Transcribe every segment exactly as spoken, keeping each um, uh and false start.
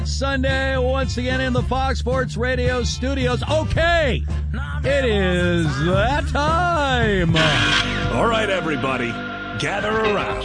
Sunday, once again in the Fox Sports Radio studios. Okay, it is that time. All right, everybody, gather around.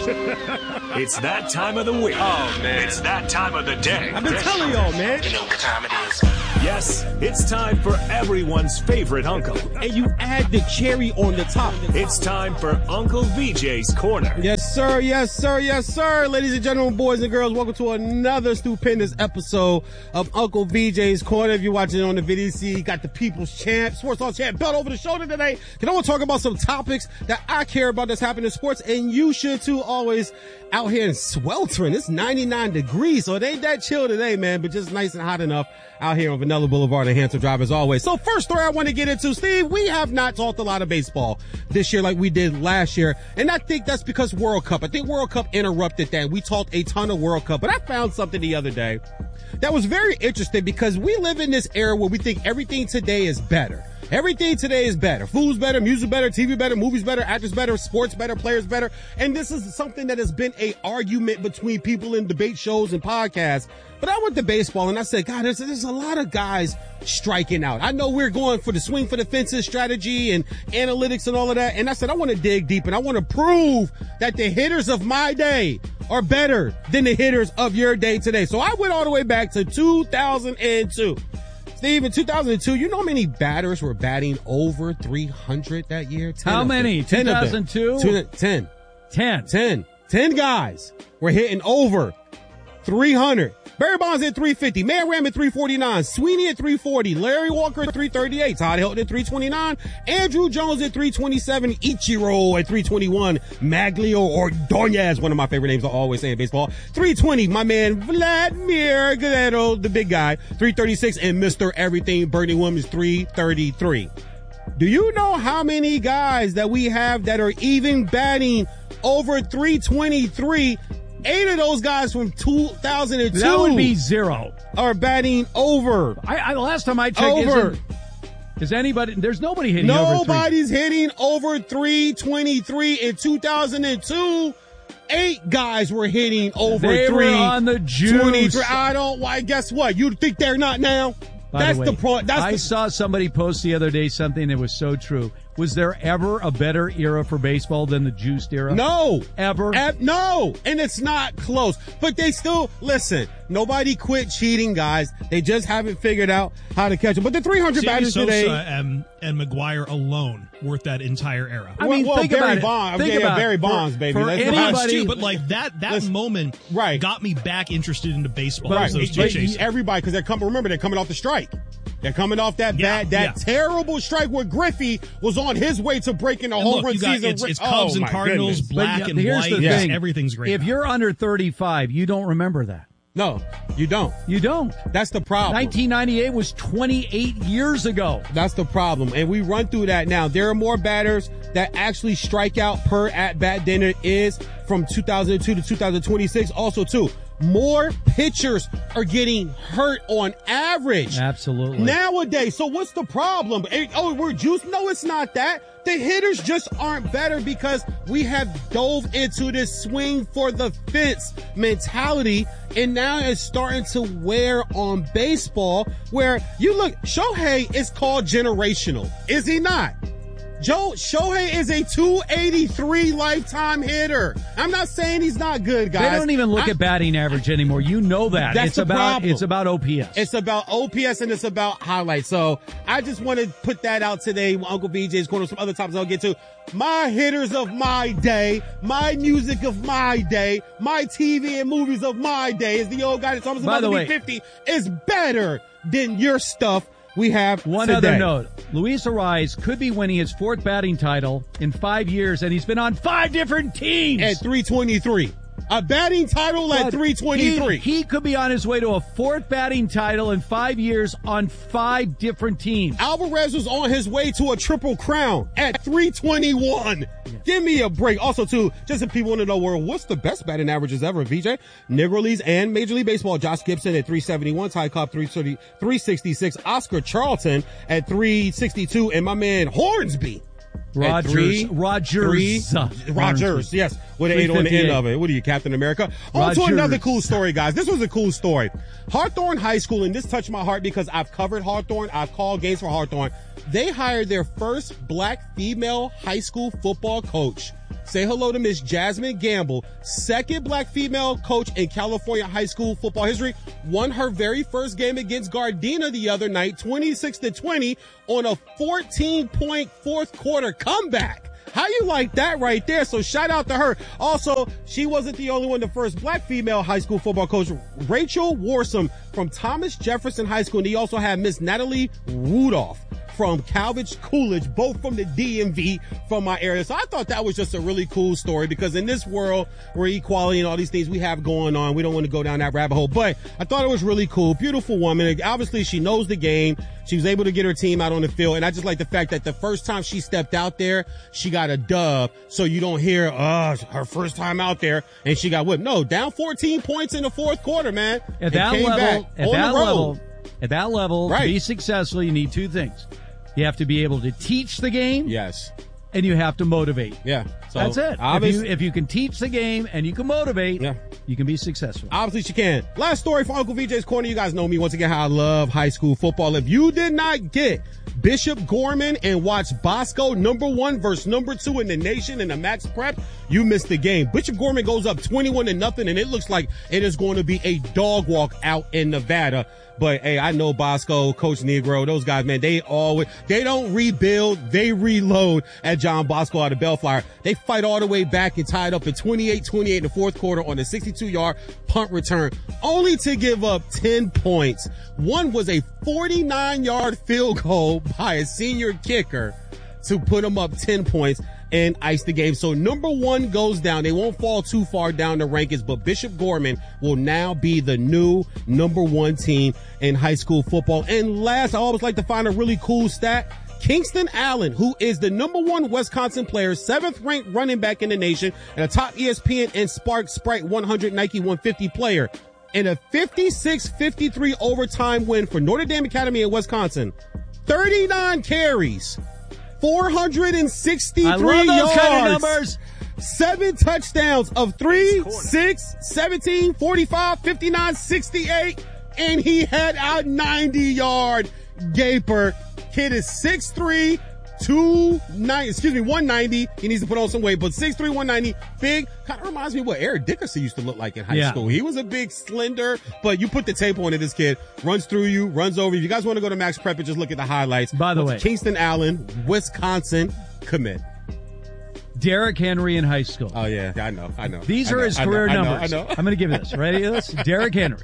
It's that time of the week. Oh, man. It's that time of the day. I've been telling y'all, man. You know what time it is. Yes, it's time for everyone's favorite uncle. And you add the cherry on the top. It's time for Uncle V J's Corner. Yes, sir. Yes, sir. Yes, sir. Ladies and gentlemen, boys and girls, welcome to another stupendous episode of Uncle V J's Corner. If you're watching it on the video, see, got the People's Champ, Sports Talk Champ belt over the shoulder today. Because I want to talk about some topics that I care about that's happening in sports, and you should too. Always out here in sweltering. It's ninety-nine degrees, so it ain't that chill today, man, but just nice and hot enough out here on Vanilla Boulevard and Hansel Drive as always. So first story I want to get into, Steve, we have not talked a lot of baseball this year like we did last year. And I think that's because World Cup. I think World Cup interrupted that. We talked a ton of World Cup, but I found something the other day that was very interesting because we live in this era where we think everything today is better. Everything today is better. Food's better, music better, T V better, movies better, actors better, sports better, players better. And this is something that has been a argument between people in debate shows and podcasts. But I went to baseball and I said, God, there's, there's a lot of guys striking out. I know we're going for the swing for the fences strategy and analytics and all of that. And I said, I want to dig deep and I want to prove that the hitters of my day are better than the hitters of your day today. So I went all the way back to two thousand two. Steve, in two thousand two, you know how many batters were batting over three hundred that year? Ten How many? two thousand two? Ten. Ten. Ten. Ten guys were hitting over three hundred. Barry Bonds at three fifty, Man Ram at three forty-nine, Sweeney at three forty, Larry Walker at three thirty-eight, Todd Hilton at three twenty-nine, Andrew Jones at three twenty-seven, Ichiro at three twenty-one, Maglio Ordonez, one of my favorite names I always say in baseball, three twenty, my man Vladimir Guerrero, the big guy, three thirty-six, and Mister Everything Bernie Williams, three thirty-three. Do you know how many guys that we have that are even batting over three twenty-three? Eight of those guys from two thousand two. That would be zero. Are batting over. I, I last time I checked, over. Isn't, is anybody? There's nobody hitting Nobody's over three. hitting over three twenty-three in two thousand two. Eight guys were hitting over they three. Were on the juice. twenty-three. I don't. Why? Guess what? You think they're not now? By that's the, way, the point. That's I the- saw somebody post the other day something that was so true. Was there ever a better era for baseball than the juiced era? No. Ever? Ab- no. And it's not close. But they still, listen, nobody quit cheating, guys. They just haven't figured out how to catch them. But the three hundred Sammy batters Sosa today. and, and McGuire alone worth that entire era. I mean, well, think Barry about it. Bonds. Think yeah, about Barry it. Bonds, for, baby. For That's anybody, too, but like that, that Listen, moment right. got me back interested into baseball. Right. Those two But chases. everybody, because they're coming, remember, they're coming off the strike. They're coming off that Yeah, bad, that yeah. terrible strike where Griffey was on his way to breaking the And home look, run you got, season. it's, it's Oh, Cubs and my Cardinals, goodness. black But and here's white. the Yes, thing. everything's great. If now. you're under thirty-five, you don't remember that. No, you don't. You don't. That's the problem. nineteen ninety-eight was twenty-eight years ago. That's the problem. And we run through that now. There are more batters that actually strike out per at bat than it is from two thousand two to two thousand twenty-six. Also, too, more pitchers are getting hurt on average. Absolutely. Nowadays. So what's the problem? Eh, Oh, we're juiced? No, it's not that. The hitters just aren't better because we have dove into this swing for the fence mentality, and now it's starting to wear on baseball where you look, Shohei is called generational. Is he not? Joe Shohei is a two eighty-three lifetime hitter. I'm not saying he's not good, guys. They don't even look I, at batting average anymore. You know that. That's it's the about problem. it's about O P S. It's about O P S and it's about highlights. So I just want to put that out today. Uncle V J's going to some other topics I'll get to. My hitters of my day, my music of my day, my T V and movies of my day, is the old guy that's almost By about the to way, be fifty, is better than your stuff we have One today. other note. Luis Arraez could be winning his fourth batting title in five years, and he's been on five different teams. At three twenty-three. A batting title at But three twenty-three. He, he could be on his way to a fourth batting title in five years on five different teams. Alvarez was on his way to a triple crown at three twenty-one. Yeah. Give me a break. Also, too, just if people want to know, well, what's the best batting averages ever, V J? Negro Leagues and Major League Baseball. Josh Gibson at three seventy-one, Ty Cobb three thirty, three sixty-six, Oscar Charlton at three sixty-two, and my man Hornsby. Rogers. Three, Rogers. Three, Rogers, yes. with an eight on the end of it. What are you, Captain America? On to another cool story, guys. This was a cool story. Hawthorne High School, and this touched my heart because I've covered Hawthorne. I've called games for Hawthorne. They hired their first black female high school football coach. Say hello to Miss Jasmine Gamble, second black female coach in California high school football history. Won her very first game against Gardena the other night, twenty-six to twenty, on a fourteen point fourth quarter comeback. How you like that right there? So shout out to her. Also, she wasn't the only one, the first black female high school football coach, Rachel Warsom from Thomas Jefferson High School. And he also had Miss Natalie Rudolph from Calvage Coolidge, both from the D M V from my area. So I thought that was just a really cool story because in this world where equality and all these things we have going on, we don't want to go down that rabbit hole. But I thought it was really cool. Beautiful woman. Obviously, she knows the game. She was able to get her team out on the field. And I just like the fact that the first time she stepped out there, she got a dub. So you don't hear, uh, her first time out there and she got whipped. No, down fourteen points in the fourth quarter, man. At that level, at that level, at that level, right. To be successful, you need two things. You have to be able to teach the game. Yes. And you have to motivate. Yeah. So that's it. If you, if you can teach the game and you can motivate, yeah. you can be successful. Obviously she can. Last story for Uncle V J's Corner. You guys know me once again how I love high school football. If you did not get Bishop Gorman and watch Bosco number one versus number two in the nation in the Max Prep, you missed the game. Bishop Gorman goes up twenty-one to nothing, and it looks like it is going to be a dog walk out in Nevada. But hey, I know Bosco, Coach Negro, those guys, man, they always, they don't rebuild, they reload at John Bosco out of Bellflower. They fight all the way back and tie it up at twenty-eight twenty-eight in the fourth quarter on a sixty-two yard punt return, only to give up ten points. One was a forty-nine yard field goal by a senior kicker to put them up ten points and ice the game. So number one goes down. They won't fall too far down the rankings, but Bishop Gorman will now be the new number one team in high school football. And last, I always like to find a really cool stat. Kingston Allen, who is the number one Wisconsin player, seventh ranked running back in the nation, and a top E S P N and Spark Sprite one hundred Nike one fifty player. In a fifty-six fifty-three overtime win for Notre Dame Academy in Wisconsin, thirty-nine carries, four hundred sixty-three I love those yards, kind of numbers. seven touchdowns of three, six, seventeen, forty-five, fifty-nine, sixty-eight, and he had a ninety yard gaper. Kid is six three, two ninety, excuse me, one ninety. He needs to put on some weight, but six three, one ninety, big. Kind of reminds me of what Eric Dickerson used to look like in high yeah. school. He was a big, slender, but you put the tape on it, this kid runs through you, runs over you. If you guys want to go to Max Prep and just look at the highlights. By the way, Kingston Allen, Wisconsin commit. Derrick Henry in high school. Oh, yeah, I know, I know. These I are know, his I career know, I know, numbers. I know. I'm going to give you this. Ready to this? Derrick Henry.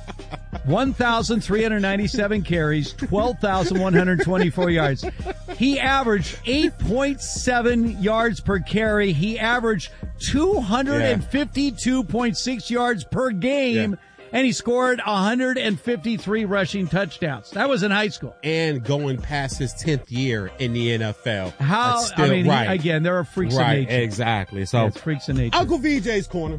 one thousand three hundred ninety-seven carries, twelve thousand one hundred twenty-four yards. He averaged eight point seven yards per carry. He averaged two hundred fifty-two point six yards per game. Yeah. And he scored one hundred fifty-three rushing touchdowns. That was in high school. And going past his tenth year in the N F L. How, That's still, I mean, right. he, again, there are freaks right, of nature. Exactly. So, yeah, it's freaks of nature. Uncle V J's Corner.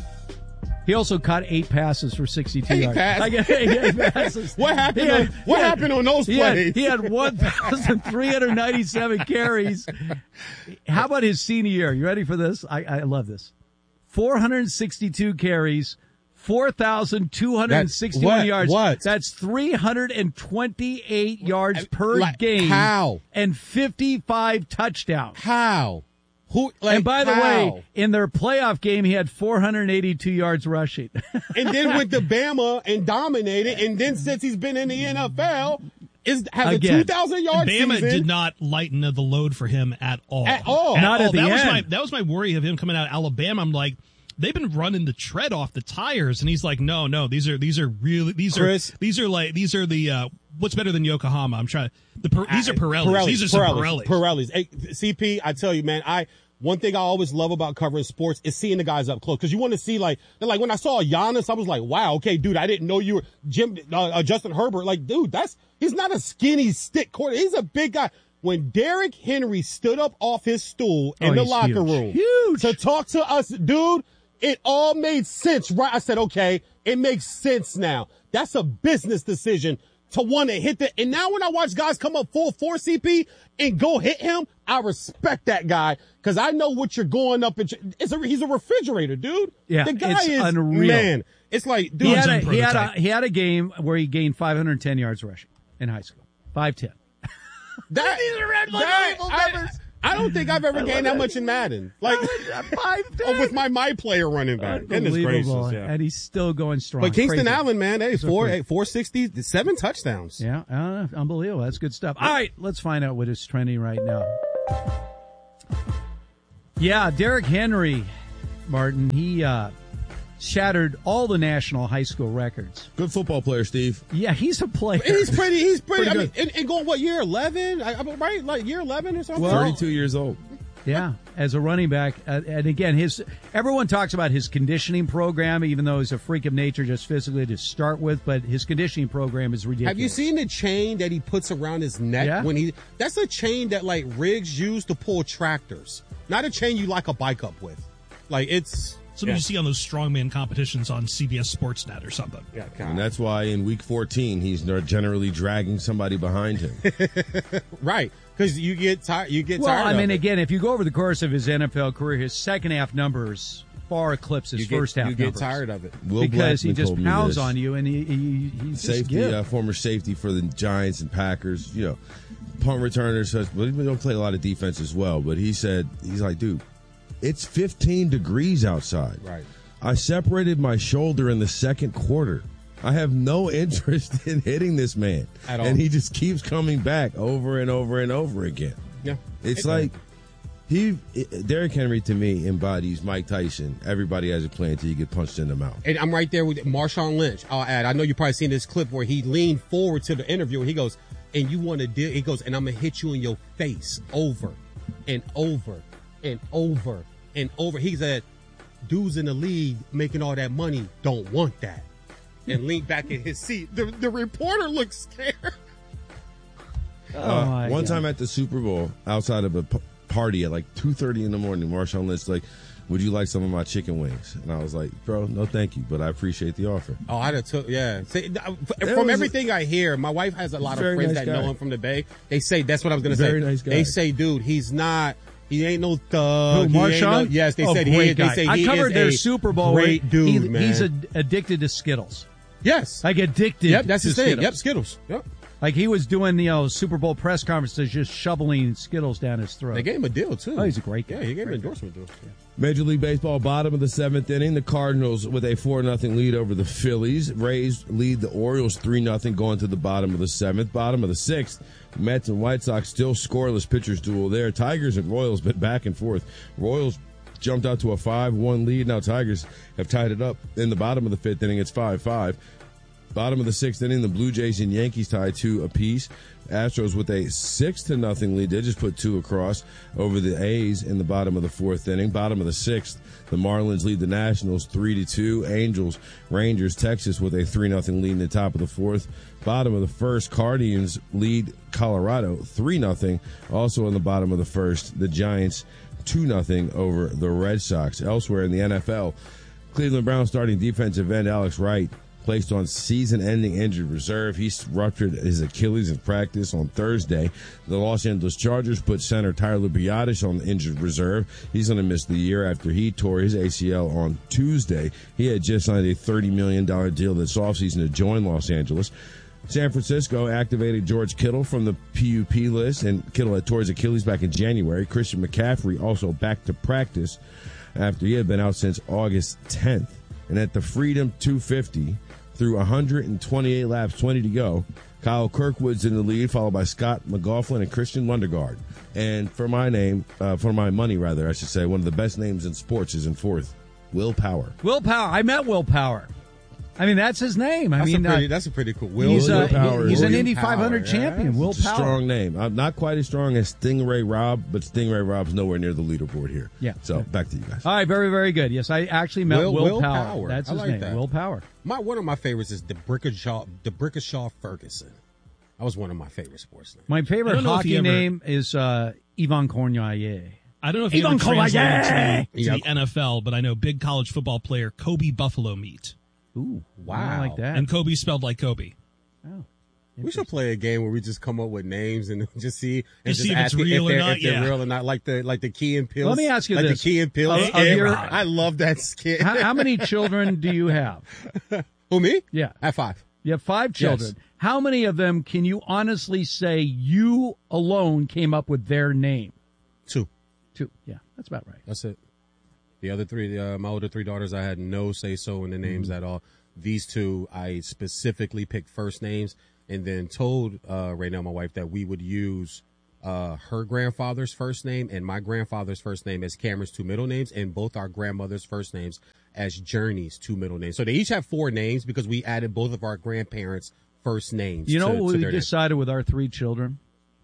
He also caught eight passes for sixty-two eight yards. Pass. Like, eight passes. What happened? Had, on, what had, happened on those he plays? Had, he had one thousand three hundred ninety-seven carries. How about his senior year? You ready for this? I, I love this. four hundred sixty-two carries, four thousand two hundred sixty-one what, yards. What? That's three hundred twenty-eight yards per like, game. How? And fifty-five touchdowns. How? Who? Like, and by the how? way, in their playoff game, he had four hundred eighty-two yards rushing. And then went to Bama and dominated. And then since he's been in the N F L, is has Again, a two thousand yard Bama season. did not lighten the load for him at all. At all. At Not all. at the that end. Was my, that was my worry of him coming out of Alabama. I'm like, they've been running the tread off the tires, and he's like, no, no, these are these are really these Chris, are these are like these are the uh, what's better than Yokohama? I'm trying. The per, these are Pirellis. Pirellis. These are some Pirellis. Pirellis. Pirellis. Hey, C P, I tell you, man, I. One thing I always love about covering sports is seeing the guys up close. Cause you want to see like, like when I saw Giannis, I was like, wow, okay, dude, I didn't know you were Jim, uh, uh, Justin Herbert. Like, dude, that's, he's not a skinny stick quarter. He's a big guy. When Derrick Henry stood up off his stool in oh, the he's locker huge. room Huge. to talk to us, dude, it all made sense, right? I said, okay, it makes sense now. That's a business decision to want to hit the, and now when I watch guys come up full four C P and go hit him, I respect that guy because I know what you're going up and it's a, he's a refrigerator, dude. Yeah, the guy it's is unreal. Man, it's like, dude, He had, a, Johnson he, had a, prototype. he had a game where he gained five hundred ten yards rushing in high school. five ten. that, These are that- unbelievable I, numbers. I don't think I've ever gained that much in Madden. Like, five ten. oh, with my my player running back. Goodness Unbelievable. gracious, yeah. And he's still going strong. But Kingston Crazy. Allen, man, hey, So four, crazy. hey, four sixty, seven touchdowns. Yeah, uh, unbelievable. That's good stuff. All right, let's find out what is trending right now. Yeah, Derrick Henry, Martin, he uh, shattered all the national high school records. Good football player, Steve. Yeah, he's a player. And he's pretty, he's pretty, Pretty I mean, good. and, and going, what, year eleven? I, I, right? Like year eleven or something? thirty-two years old. Yeah, as a running back. Uh, and again, his everyone talks about his conditioning program, even though he's a freak of nature just physically to start with, but his conditioning program is ridiculous. Have you seen the chain that he puts around his neck Yeah. when he, that's a chain that like rigs use to pull tractors, not a chain you lock a bike up with. Like it's, Something yeah. you see on those strongman competitions on C B S Sportsnet or something. Yeah, And that's why in week fourteen, he's generally dragging somebody behind him. right. Cause you get tired, you get Well, tired I of mean, it. again, if you go over the course of his N F L career, his second half numbers far eclipse his you get, first half you get numbers. tired of it. Will because he Blackman just told me pounds this. on you, and he, he he's just Safety, good. uh, former safety for the Giants and Packers, you know, punt returners, but he don't play a lot of defense as well. But he said, he's like, dude, it's fifteen degrees outside. Right. I separated my shoulder in the second quarter. I have no interest in hitting this man. At all. And he just keeps coming back over and over and over again. Yeah. It's It- like he, Derrick Henry to me embodies Mike Tyson. Everybody has a plan until you get punched in the mouth. And I'm right there with Marshawn Lynch. I'll add, I know you probably seen this clip where he leaned forward to the interview and he goes, and you want to deal, he goes, and I'm going to hit you in your face over and over and over and over. He said, dudes in the league making all that money don't want that. And leaned back in his seat. The, the reporter looked scared. Oh, Uh, my one God. time at the Super Bowl, outside of a p- party at like two thirty in the morning, Marshawn Lynch like, would you like some of my chicken wings? And I was like, bro, no thank you, but I appreciate the offer. Oh, I'd have took, yeah. See, th- from was- everything I hear, my wife has a lot of Very friends nice that guy. know him from the Bay. They say, that's what I was going to say. Very nice guy. They say, dude, he's not, he ain't no thug. Who, He ain't no- Marshawn? yes, they Oh, said he great is. They guy. say I he covered is their a Super Bowl. great where dude, he- man. He's ad- addicted to Skittles. yes. Like addicted. Yep, that's to his thing. Skittles. Yep, Skittles. Yep. Like he was doing, you know, Super Bowl press conferences, just shoveling Skittles down his throat. They gave him a deal, too. Oh, he's a great guy. Yeah, he gave him Great an guy. endorsement deal. Yeah. Major League Baseball, bottom of the seventh inning. The Cardinals with a four nothing lead over the Phillies. Rays lead the Orioles three nothing going to the bottom of the seventh. Bottom of the sixth, Mets and White Sox still scoreless pitchers duel there. Tigers and Royals been back and forth. Royals jumped out to a five one lead. Now Tigers have tied it up in the bottom of the fifth inning. It's five five. Bottom of the sixth inning, the Blue Jays and Yankees tied two apiece. Astros with a six to nothing lead. They just put two across over the A's in the bottom of the fourth inning. Bottom of the sixth, the Marlins lead the Nationals three to two. Angels, Rangers, Texas with a three nothing lead in the top of the fourth. Bottom of the first, Guardians lead Colorado three nothing. Also in the bottom of the first, the Giants two nothing over the Red Sox. Elsewhere in the N F L, Cleveland Browns starting defensive end Alex Wright placed on season-ending injured reserve. He ruptured his Achilles in practice on Thursday. The Los Angeles Chargers put center Tyler Biadasz on injured reserve. He's going to miss the year after he tore his A C L on Tuesday. He had just signed a thirty million dollars deal this offseason to join Los Angeles. San Francisco activated George Kittle from the P U P list, and Kittle had tore his Achilles back in January. Christian McCaffrey also back to practice after he had been out since August tenth. And at the Freedom two fifty, through one hundred twenty-eight laps, twenty to go, Kyle Kirkwood's in the lead, followed by Scott McLaughlin and Christian Lundegaard. And for my name, uh, for my money rather, I should say, one of the best names in sports is in fourth, Will Power. Will Power. I met Will Power. I mean, that's his name. I That's, mean, a pretty, uh, that's a pretty cool. Will, he's, Will uh, Power. he- he's an William Indy Power, five hundred yeah. champion. Will It's a Power. strong name. I'm not quite as strong as Stingray Rob, but Stingray Rob's nowhere near the leaderboard here. Yeah. So back to you guys. All right, very, very good. Yes, I actually met Will- Will, Will Power. Power. That's I his like name. that. Will Power. My one of my favorites is DeBrickashaw, DeBrickashaw Ferguson. That was one of my favorite sports names. My I favorite don't know if hockey he ever- name is uh, Yvan Cormier. I don't know if he Ivan ever translated Kovacic! to, to Yep. the N F L, but I know big college football player Kobe Buffalo Meat. Ooh, Wow. I like that. And Kobe spelled like Kobe. Oh. We should play a game where we just come up with names and just see and Just just see if ask it's it real if or they're, not, if they're yeah. real or not, like the like the Key and Peele. Let me ask you like this. the Key and Peele. Of- of your- I love that skit. how, how many children do you have? Who, me? Yeah. I have five. You have five children. Yes. How many of them can you honestly say you alone came up with their name? Two. Two. Yeah, that's about right. That's it. The other three, uh, my older three daughters, I had no say so in the names Mm-hmm. at all. These two, I specifically picked first names and then told uh, Raynell, my wife, that we would use uh, her grandfather's first name and my grandfather's first name as Cameron's two middle names, and both our grandmother's first names as Journey's two middle names. So they each have four names because we added both of our grandparents' first names. You know to, what to we their decided with our three children?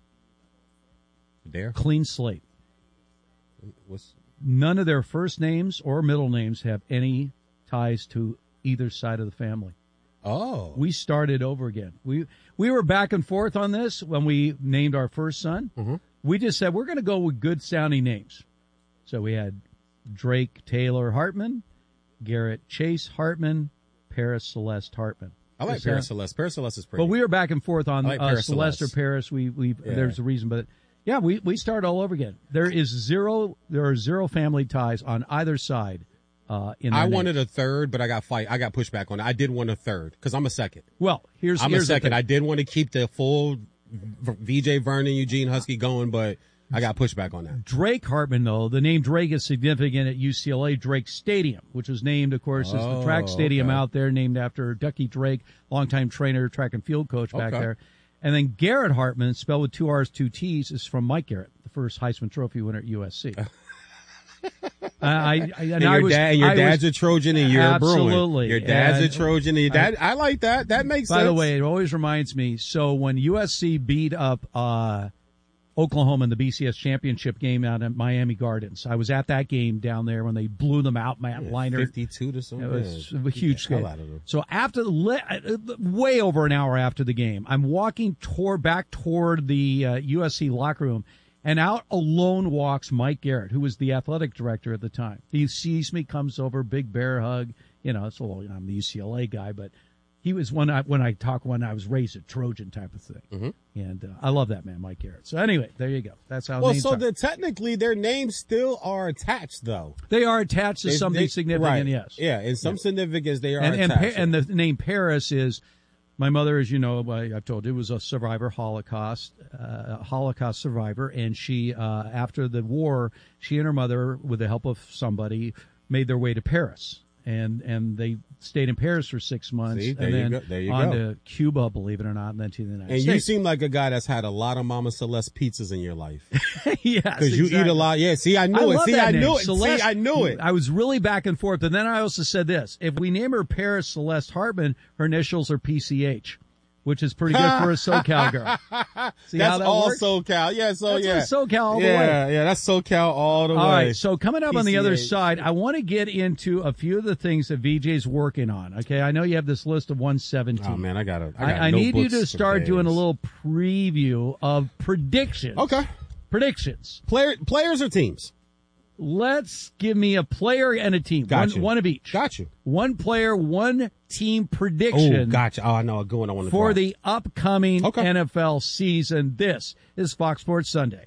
names. There. Clean slate. What's None of their first names or middle names have any ties to either side of the family. oh We started over again. We we were back and forth on this when we named our first son. Mm-hmm. We just said we're going to go with good sounding names. So we had Drake Taylor Hartman, Garrett Chase Hartman, Paris Celeste Hartman. I like Does Paris that- Celeste. Paris Celeste is pretty. But we were back and forth on I like uh, Paris Celeste or Celeste. Paris. We we Yeah. there's a reason, but yeah, we we start all over again. There is zero. There are zero family ties on either side. Uh, in their I names. wanted a third, but I got fight. I got pushback on it. I did want a third because I'm a second. Well, here's I'm here's a the second. thing. I did want to keep the full V- V J Vernon, Eugene Husky going, but I got pushback on that. Drake Hartman, though, the name Drake is significant at U C L A Drake Stadium, which was named, of course, as the Oh, track stadium okay. out there, named after Ducky Drake, longtime trainer, track and field coach back Okay. there. And then Garrett Hartman, spelled with two R's, two T's, is from Mike Garrett, the first Heisman Trophy winner at U S C. I, I, and And I your was, dad, and your I dad's was, a Trojan, and you're a Bruin. Absolutely. Your dad's And a Trojan, and your dad. I, like that. That makes By sense. the way, it always reminds me. So when U S C beat up uh, Oklahoma in the B C S championship game out at Miami Gardens, I was at that game down there when they blew them out. Matt Leinart. fifty-two to something. It was Yeah. a huge Get the hell score. out of them. So after the le- way over an hour after the game, I'm walking toward back toward the uh, U S C locker room, and out alone walks Mike Garrett, who was the athletic director at the time. He sees me, comes over, big bear hug. You know, it's a little, you know, I'm the U C L A guy, but he was when I when I talk when I was raised a Trojan type of thing, Mm-hmm. and uh, I love that man, Mike Garrett. So anyway, there you go. That's how. Well, names so are. the, technically their names still are attached, though. They are attached to They- something they- significant. right. Yes. Yeah, in some significance they are and and, attached. Pa- and the name Paris is my mother, as you know, I- I've told you, was a survivor, Holocaust, uh, Holocaust survivor, and she, uh, after the war, she and her mother, with the help of somebody, made their way to Paris, and and they stayed in Paris for six months, See, there and you then go. There you on go. to Cuba, believe it or not, and then to the United And you States. seem like a guy that's had a lot of Mama Celeste pizzas in your life. yes, Because you eat exactly. a lot. Yeah, see, I knew I it. love See, that I name. knew it. Celeste, See, I knew it. I was really back and forth, but then I also said this: if we name her Paris Celeste Hartman, her initials are P C H, which is pretty good for a SoCal girl. See how That's that all works? SoCal. Yeah, so That's yeah. SoCal all the yeah, way. Yeah, that's SoCal all the All way. right, so coming up on the other P C H. side, I want to get into a few of the things that V J's working on. Okay, I know you have this list of one seventeen. Oh man, I got to. I, I, got I need you notebooks to for start days. doing a little preview of predictions. Okay. Predictions. Player, players or teams? Let's give me a player and a team. Got one, you. one of each. Got you. One player, one team Oh, prediction gotcha. Oh, I know a good one I want to for throw. the upcoming Okay. N F L season. This is Fox Sports Sunday.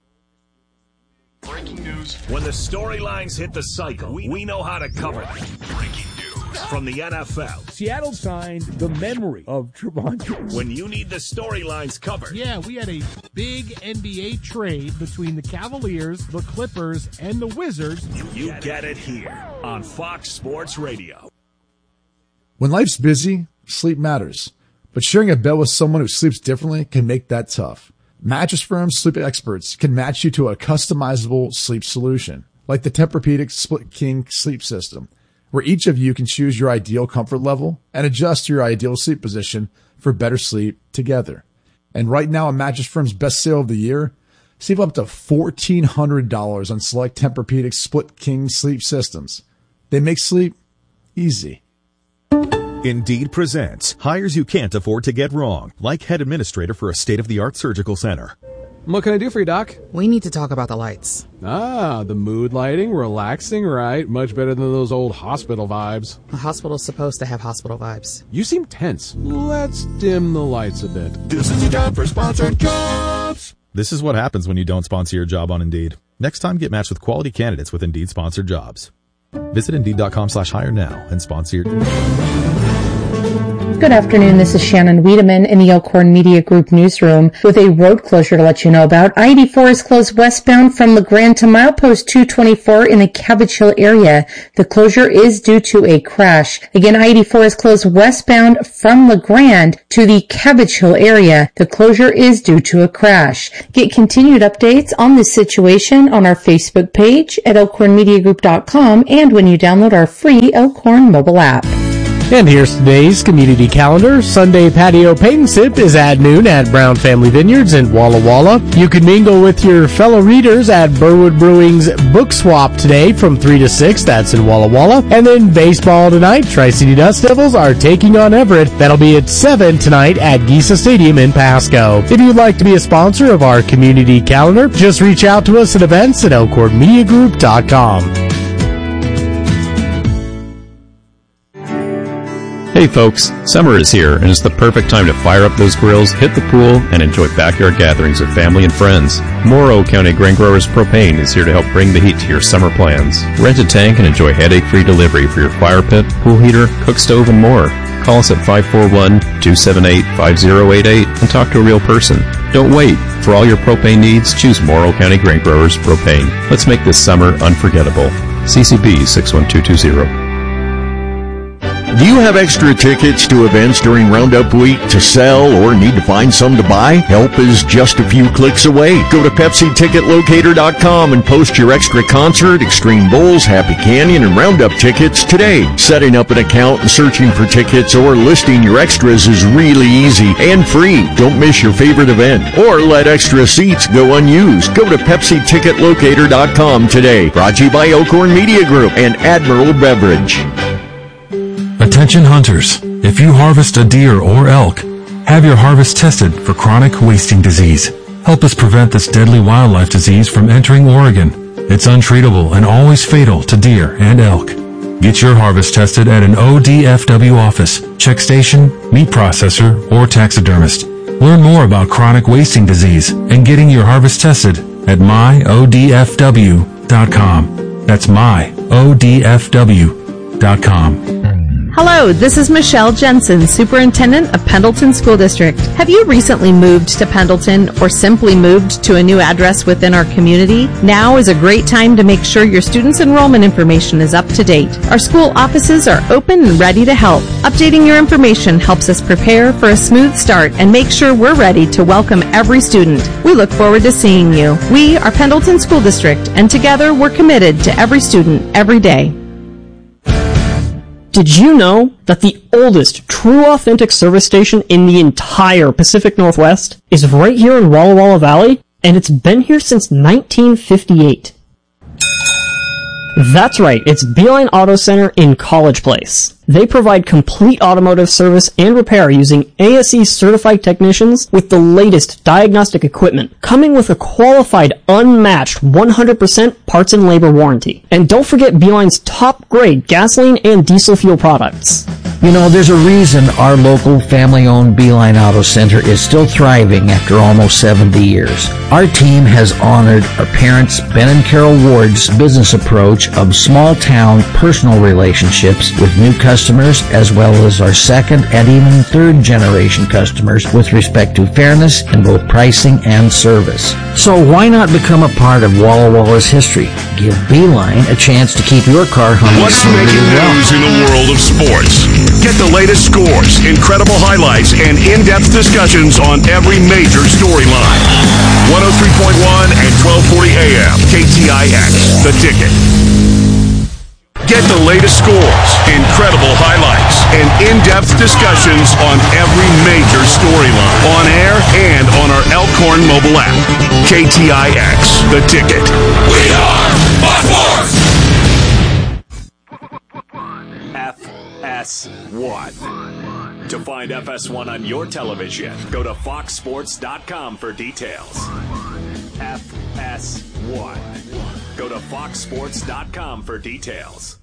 Breaking news. When the storylines hit the cycle, we, we know how to cover them. Breaking news from the N F L. Seattle signed the memory of Trevon. When you need the storylines covered, Yeah, we had a big N B A trade between the Cavaliers, the Clippers, and the Wizards. you, you get it here on Fox Sports Radio. When life's busy, sleep matters. But sharing a bed with someone who sleeps differently can make that tough. Mattress Firm's sleep experts can match you to a customizable sleep solution, like the Tempur-Pedic Split King sleep system, where each of you can choose your ideal comfort level and adjust your ideal sleep position for better sleep together. And right now, at Mattress Firm's best sale of the year, save up to fourteen hundred dollars on select Tempur-Pedic Split King sleep systems. They make sleep easy. Indeed presents hires you can't afford to get wrong, like head administrator for a state-of-the-art surgical center. What can I do for you, Doc? We need to talk about the lights. Ah, the mood lighting, relaxing, right? Much better than those old hospital vibes. The hospital's supposed to have hospital vibes. You seem tense. Let's dim the lights a bit. This is your time for sponsored jobs. This is what happens when you don't sponsor your job on Indeed. Next time, get matched with quality candidates with Indeed sponsored jobs. Visit Indeed.com slash hire now and sponsor your... Good afternoon. This is Shannon Wiedemann in the Elkhorn Media Group newsroom with a road closure to let you know about. I eighty-four is closed westbound from LeGrand to milepost two twenty-four in the Cabbage Hill area. The closure is due to a crash. Again, I eighty-four is closed westbound from LeGrand to the Cabbage Hill area. The closure is due to a crash. Get continued updates on this situation on our Facebook page at elkhorn media group dot com and when you download our free Elkhorn mobile app. And here's today's community calendar. Sunday patio paint and sip is at noon at Brown Family Vineyards in Walla Walla. You can mingle with your fellow readers at Burwood Brewing's Book Swap today from three to six. That's in Walla Walla. And then baseball tonight. Tri-City Dust Devils are taking on Everett. That'll be at seven tonight at Giesa Stadium in Pasco. If you'd like to be a sponsor of our community calendar, just reach out to us at events at elkhorn media group dot com. Hey folks, summer is here and it's the perfect time to fire up those grills, hit the pool, and enjoy backyard gatherings with family and friends. Morrow County Grain Growers Propane is here to help bring the heat to your summer plans. Rent a tank and enjoy headache-free delivery for your fire pit, pool heater, cook stove, and more. Call us at five four one, two seven eight, five zero eight eight and talk to a real person. Don't wait. For all your propane needs, choose Morrow County Grain Growers Propane. Let's make this summer unforgettable. C C B six one two two zero. Do you have extra tickets to events during Roundup Week to sell or need to find some to buy? Help is just a few clicks away. Go to Pepsi Ticket Locator dot com and post your extra concert, Extreme Bowls, Happy Canyon, and Roundup tickets today. Setting up an account and searching for tickets or listing your extras is really easy and free. Don't miss your favorite event or let extra seats go unused. Go to Pepsi Ticket Locator dot com today. Brought to you by Elkhorn Media Group and Admiral Beverage. Attention hunters, if you harvest a deer or elk, have your harvest tested for chronic wasting disease. Help us prevent this deadly wildlife disease from entering Oregon. It's untreatable and always fatal to deer and elk. Get your harvest tested at an O D F W office, check station, meat processor, or taxidermist. Learn more about chronic wasting disease and getting your harvest tested at my O D F W dot com. That's my O D F W dot com. Hello, this is Michelle Jensen, Superintendent of Pendleton School District. Have you recently moved to Pendleton or simply moved to a new address within our community? Now is a great time to make sure your students' enrollment information is up to date. Our school offices are open and ready to help. Updating your information helps us prepare for a smooth start and make sure we're ready to welcome every student. We look forward to seeing you. We are Pendleton School District, and together we're committed to every student every day. Did you know that the oldest true authentic service station in the entire Pacific Northwest is right here in Walla Walla Valley, and it's been here since nineteen fifty-eight? That's right, it's Beeline Auto Center in College Place. They provide complete automotive service and repair using A S E certified technicians with the latest diagnostic equipment, coming with a qualified, unmatched one hundred percent parts and labor warranty. And don't forget Beeline's top grade gasoline and diesel fuel products. You know, there's a reason our local family-owned Beeline Auto Center is still thriving after almost seventy years. Our team has honored our parents, Ben and Carol Ward's business approach of small-town personal relationships with new customers, as well as our second and even third-generation customers with respect to fairness in both pricing and service. So why not become a part of Walla Walla's history? Give Beeline a chance to keep your car humming What's smoothly making well. news in the world of sports? Get the latest scores, incredible highlights, and in-depth discussions on every major storyline. one oh three point one and twelve forty A M, K T I X, The Ticket. Get the latest scores, incredible highlights, and in-depth discussions on every major storyline. On air and on our Elkhorn mobile app. K T I X, The Ticket. We are Fox Sports! F S one. To find F S one on your television, go to fox sports dot com for details. F S one. Go to fox sports dot com for details.